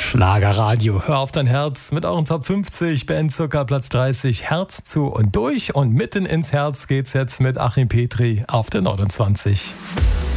Schlagerradio, hör auf dein Herz mit euren Top 50, Bandzucker Platz 30, Herz zu und durch und mitten ins Herz geht's jetzt mit Achim Petri auf der 29.